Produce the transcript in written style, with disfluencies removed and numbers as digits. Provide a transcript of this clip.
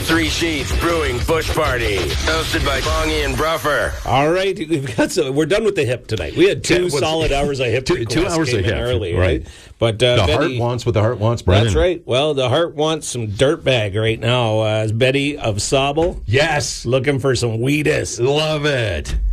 Three Sheets Brewing Bush Party, hosted by Bongie and Bruffer. All right, we're done with the hip tonight. We had two solid hours of hip. 2 hours of hip early, right? But the Betty, heart wants what the heart wants, Brian. That's right. Well, the heart wants some dirtbag right now. Betty of Sauble. Yes, looking for some weedus. Love it.